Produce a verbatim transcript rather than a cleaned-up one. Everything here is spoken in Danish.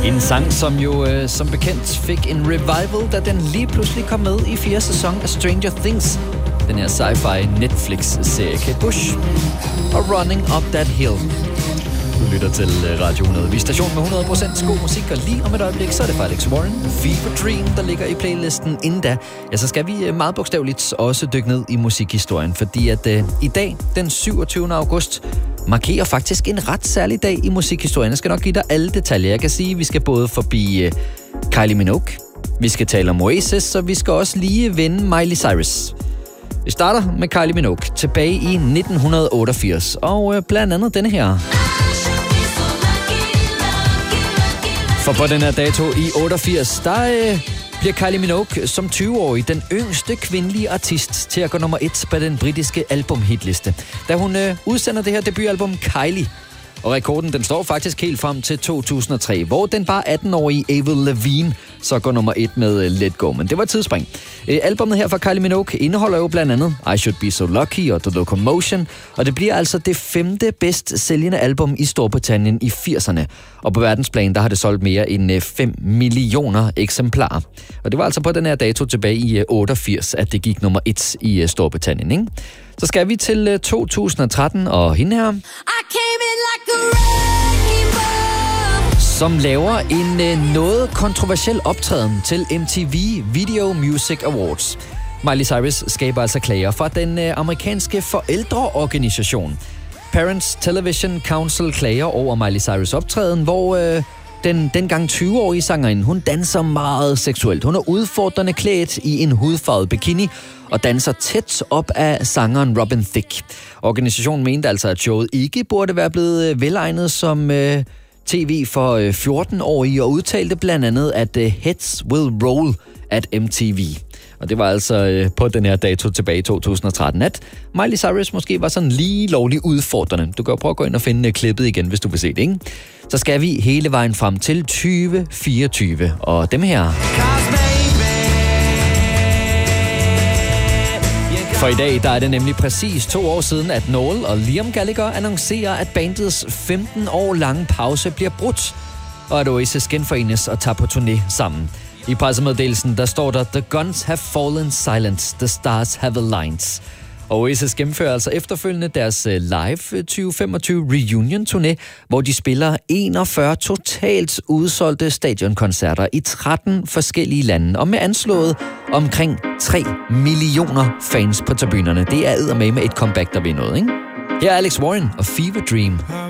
En sang, som jo øh, som bekendt fik en revival, da den lige pludselig kom med i fjerde sæson af Stranger Things. Den her sci-fi Netflix-serie Kate Bush og Running Up That Hill. Du lytter til Radio hundrede. Vi er station med hundrede procent god musik, og lige om et øjeblik, så er det fra Alex Warren, Fever Dream, der ligger i playlisten. Inden da, ja, så skal vi meget bogstaveligt også dykke ned i musikhistorien, fordi at øh, i dag, den syvogtyvende august, markerer faktisk en ret særlig dag i musikhistorien. Jeg skal nok give dig alle detaljer. Jeg kan sige, at vi skal både forbi øh, Kylie Minogue, vi skal tale om Oasis, og vi skal også lige vende Miley Cyrus. Vi starter med Kylie Minogue tilbage i nitten otteogfirs, og øh, blandt andet denne her. For på den her dato i otteogfirs, der øh, bliver Kylie Minogue som tyve-årig den yngste kvindelige artist til at gå nummer et på den britiske albumhitliste, da hun øh, udsender det her debutalbum Kylie. Og rekorden, den står faktisk helt frem til to tusind og tre, hvor den bare atten-årige Avril Lavigne så går nummer et med Let Go. Men det var et tidsspring. Øh, albumet her fra Kylie Minogue indeholder jo blandt andet I Should Be So Lucky og The Locomotion, og det bliver altså det femte bedst sælgende album i Storbritannien i firserne. Og på verdensplan, der har det solgt mere end fem millioner eksemplarer. Og det var altså på den her dato tilbage i otteogfirs, at det gik nummer et i Storbritannien, ikke? Så skal vi til to tusind og tretten, og hende her, som laver en øh, noget kontroversiel optræden til M T V Video Music Awards. Miley Cyrus skaber altså klager fra den øh, amerikanske forældreorganisation. Parents Television Council klager over Miley Cyrus optræden, hvor øh, den dengang tyve-årige sangerinde, hun danser meget seksuelt. Hun er udfordrende klædt i en hudfarvet bikini og danser tæt op af sangeren Robin Thicke. Organisationen mente altså, at showet ikke burde være blevet velegnet som øh, tv for fjorten-årige, og udtalte blandt andet, at uh, heads will roll at M T V. Og det var altså uh, på den her dato tilbage i to tusind og tretten, at Miley Cyrus måske var sådan lige lovligt udfordrende. Du kan jo prøve at gå ind og finde uh, klippet igen, hvis du vil se det, ikke? Så skal vi hele vejen frem til tyve fireogtyve, og dem her. For i dag, der er det nemlig præcis to år siden, at Noel og Liam Gallagher annoncerer, at bandets femten år lange pause bliver brudt, og at Oasis genforenes og tager på turné sammen. I pressemeddelelsen, der står der, The guns have fallen silent, the stars have aligned. Og Oasis gennemfører altså efterfølgende deres live tyve femogtyve reunion-turné, hvor de spiller enogfyrre totalt udsolgte stadionkoncerter i tretten forskellige lande, og med anslået omkring tre millioner fans på tribunerne. Det er eddermame med et comeback, der vil noget, ikke? Her er Alex Warren og Fever Dream.